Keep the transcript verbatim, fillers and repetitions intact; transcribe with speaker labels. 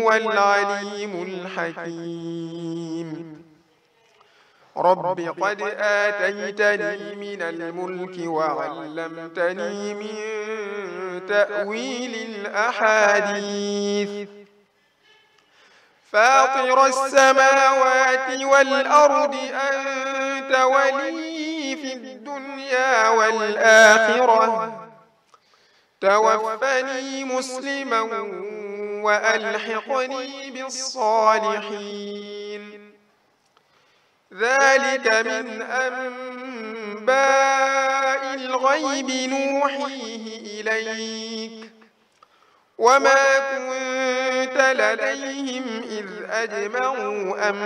Speaker 1: هو العليم الحكيم رب قد آتيتني من الملك وعلمتني من تأويل الأحاديث فاطر السماوات والأرض أنت ولي في الدنيا والآخرة توفني مسلما وألحقني بالصالحين ذلك من أنباء الغيب نوحيه إليك وما كنت لديهم إذ أجمعوا أمرهم